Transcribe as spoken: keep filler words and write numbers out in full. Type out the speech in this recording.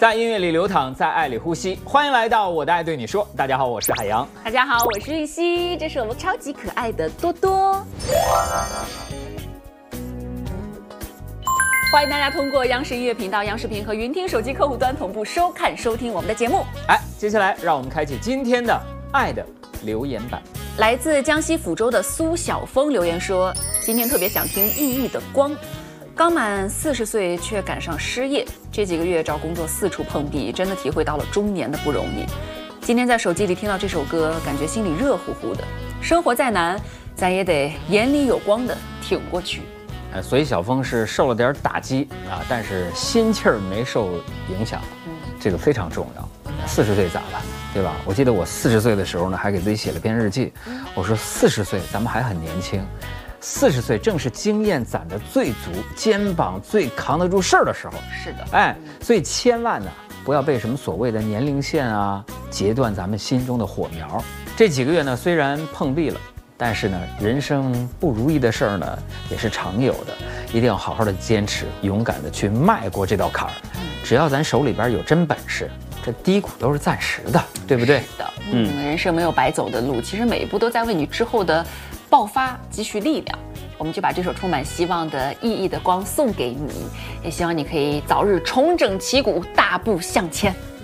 在音乐里流淌，在爱里呼吸。欢迎来到我的爱对你说。大家好，我是海洋。 大家好，我是玉溪。这是我们超级可爱的多多。欢迎大家通过央视音乐频道、央视频和云听手机客户端同步收看、收听我们的节目。 哎，接下来让我们开启今天的爱的留言板。 来自江西抚州的苏晓峰留言说：“今天特别想听熠熠的光。刚满四十岁却赶上失业，这几个月找工作四处碰壁，真的体会到了中年的不容易。今天在手机里听到这首歌，感觉心里热乎乎的。生活再难，咱也得眼里有光的挺过去。” 呃，所以小峰是受了点打击啊，但是心气儿没受影响，嗯，这个非常重要。四十岁咋了，对吧？我记得我四十岁的时候呢，还给自己写了篇日记，我说四十岁咱们还很年轻。四十岁正是经验攒得最足、肩膀最扛得住事儿的时候。 是的， 哎，所以千万呢，不要被什么所谓的年龄线啊截断咱们心中的火苗。这几个月呢，虽然碰壁了，但是呢，人生不如意的事儿呢也是常有的，一定要好好的坚持，勇敢的去迈过这道坎儿。只要咱手里边有真本事，这低谷都是暂时的，对不对？ 是的，嗯，人生没有白走的路，其实每一步都在为你之后的爆发积蓄力量。我们就把这首充满希望的熠熠的光送给你，也希望你可以早日重整旗鼓，大步向前。